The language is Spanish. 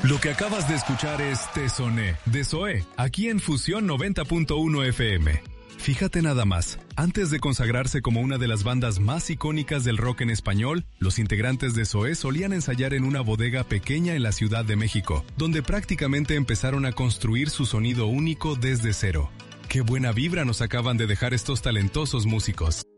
Lo que acabas de escuchar es Te Soné, de Zoé, aquí en Fusión 90.1 FM. Fíjate nada más, antes de consagrarse como una de las bandas más icónicas del rock en español, los integrantes de Zoé solían ensayar en una bodega pequeña en la Ciudad de México, donde prácticamente empezaron a construir su sonido único desde cero. ¡Qué buena vibra nos acaban de dejar estos talentosos músicos!